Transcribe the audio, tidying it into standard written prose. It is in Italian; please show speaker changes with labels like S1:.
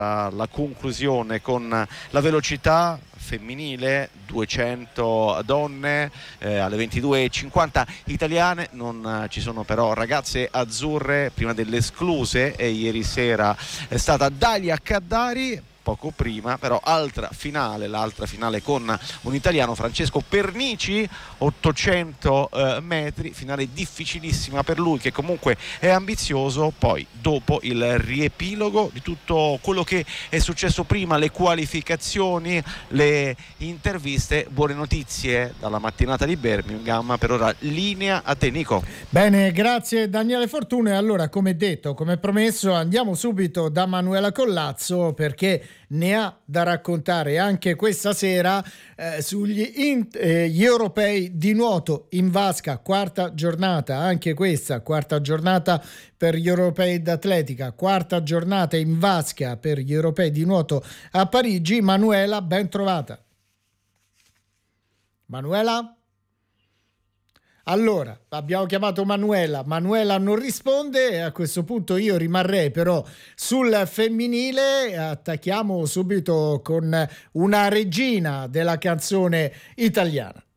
S1: la conclusione con la velocità femminile, 200 donne alle 22:50 italiane. Non ci sono però ragazze azzurre prima delle escluse, e ieri sera è stata Dalia Caddari. Poco prima però l'altra finale con un italiano, Francesco Pernici, 800 metri, finale difficilissima per lui che comunque è ambizioso. Poi dopo il riepilogo di tutto quello che è successo prima, le qualificazioni, le interviste, buone notizie dalla mattinata di Birmingham. Per ora linea a te, Nico.
S2: Bene, grazie Daniele Fortuna. E allora, come detto, come promesso, andiamo subito da Manuela Collazzo, perché ne ha da raccontare anche questa sera sugli gli europei di nuoto in vasca, quarta giornata, anche questa quarta giornata per gli europei d'atletica, quarta giornata in vasca per gli europei di nuoto a Parigi. Manuela, ben trovata. Manuela? Allora, abbiamo chiamato Manuela non risponde, e a questo punto io rimarrei però sul femminile. Attacchiamo subito con una regina della canzone italiana.